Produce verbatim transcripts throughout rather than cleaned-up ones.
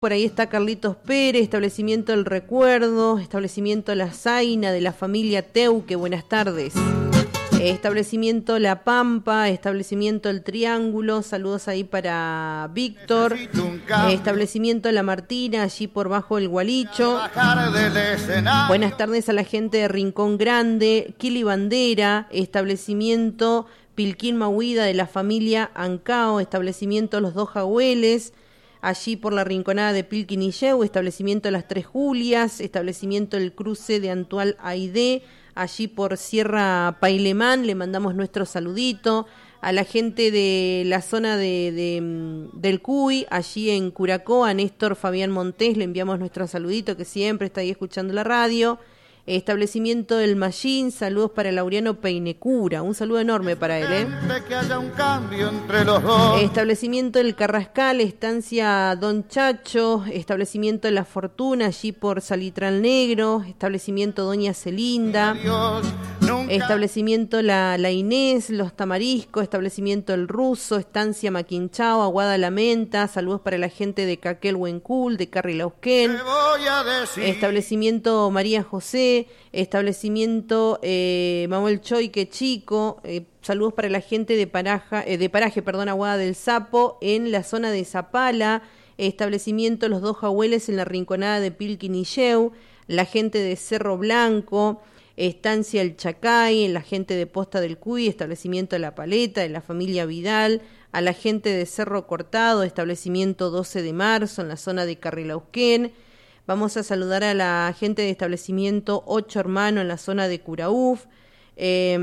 Por ahí está Carlitos Pérez, establecimiento El Recuerdo, establecimiento La Zaina de la familia Teuque, buenas tardes. Establecimiento La Pampa, establecimiento El Triángulo, saludos ahí para Víctor. Establecimiento La Martina, allí por bajo el Gualicho. Buenas tardes a la gente de Rincón Grande, Kili Bandera, establecimiento Pilquín Mahuida de la familia Ancao, establecimiento Los Dos Jagüeles, allí por la rinconada de Pilquín y Yeu, establecimiento Las Tres Julias, establecimiento El Cruce de Antual Aidé, allí por Sierra Pailemán, le mandamos nuestro saludito. A la gente de la zona de, de del Cuy, allí en Curacó, a Néstor Fabián Montés, le enviamos nuestro saludito, que siempre está ahí escuchando la radio. Establecimiento El Mallín, saludos para Laureano Peinecura, un saludo enorme para él, ¿eh? Que haya un cambio entre los dos. Establecimiento El Carrascal, estancia Don Chacho, establecimiento La Fortuna, allí por Salitral Negro, establecimiento Doña Celinda, establecimiento La, la Inés, Los Tamariscos, establecimiento El Ruso, estancia Maquinchao, Aguada La Menta, saludos para la gente de Caquel Huencul, de Carri Lausquén, establecimiento María José, establecimiento eh, Manuel Choique Chico, eh, saludos para la gente de Paraja, eh, de Paraje, perdón, Aguada del Sapo, en la zona de Zapala, establecimiento Los Dos Jagüeles en la rinconada de Pilquín y Yeu, la gente de Cerro Blanco, estancia El Chacay, en la gente de Posta del Cuy, establecimiento La Paleta, de la familia Vidal, a la gente de Cerro Cortado, establecimiento doce de marzo, en la zona de Carrilauquén. Vamos a saludar a la gente de establecimiento Ocho Hermanos en la zona de Curaúf. Eh,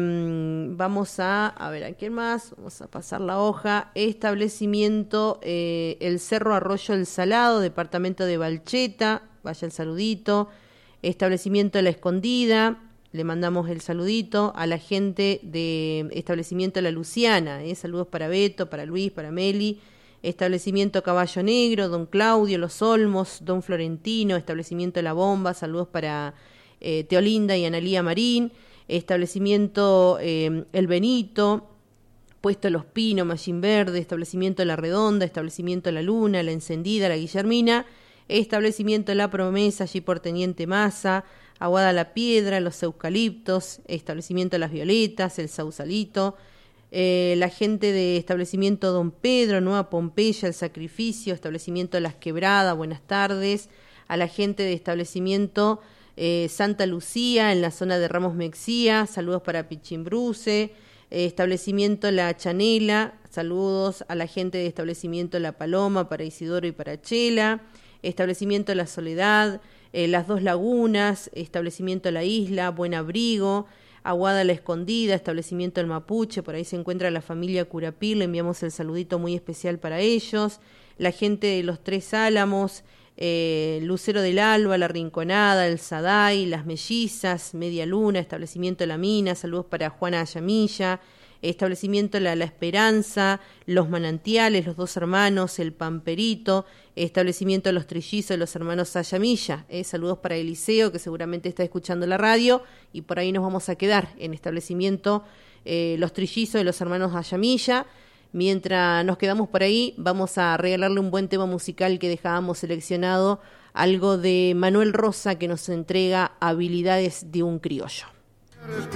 vamos a, a ver, ¿a quién más? Vamos a pasar la hoja. Establecimiento eh, El Cerro Arroyo El Salado, departamento de Valcheta. Vaya el saludito. Establecimiento La Escondida. Le mandamos el saludito a la gente de establecimiento La Luciana. Eh, saludos para Beto, para Luis, para Meli. Establecimiento Caballo Negro, Don Claudio, Los Olmos, Don Florentino, establecimiento La Bomba, saludos para eh, Teolinda y Analía Marín, establecimiento eh, El Benito, puesto Los Pinos, Mallín Verde, establecimiento La Redonda, establecimiento La Luna, La Encendida, La Guillermina, establecimiento La Promesa, allí por Teniente Massa, Aguada La Piedra, Los Eucaliptos, establecimiento Las Violetas, El Sausalito, Eh, la gente de establecimiento Don Pedro, Nueva Pompeya, El Sacrificio, establecimiento Las Quebradas, buenas tardes, a la gente de establecimiento eh, Santa Lucía, en la zona de Ramos Mexía, saludos para Pichimbruce, eh, establecimiento La Chanela, saludos a la gente de establecimiento La Paloma, para Isidoro y para Chela, establecimiento La Soledad, eh, Las Dos Lagunas, establecimiento La Isla, Buen Abrigo, Aguada La Escondida, establecimiento El Mapuche, por ahí se encuentra la familia Curapir, le enviamos el saludito muy especial para ellos, la gente de Los Tres Álamos, eh, Lucero del Alba, La Rinconada, El Saday, Las Mellizas, Media Luna, establecimiento La Mina, saludos para Juana Ayamilla, establecimiento La, la Esperanza, Los Manantiales, Los Dos Hermanos, El Pamperito, establecimiento Los Trillizos, Los Hermanos Ayamilla, eh, saludos para Eliseo, que seguramente está escuchando la radio, y por ahí nos vamos a quedar en establecimiento eh, Los Trillizos de Los Hermanos Ayamilla. Mientras nos quedamos por ahí, vamos a regalarle un buen tema musical que dejábamos seleccionado, algo de Manuel Rosa, que nos entrega Habilidades de un Criollo.